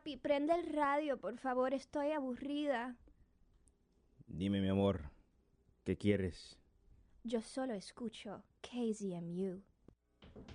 Papi, prende el radio, por favor, estoy aburrida. Dime, mi amor, ¿qué quieres? Yo solo escucho KZMU.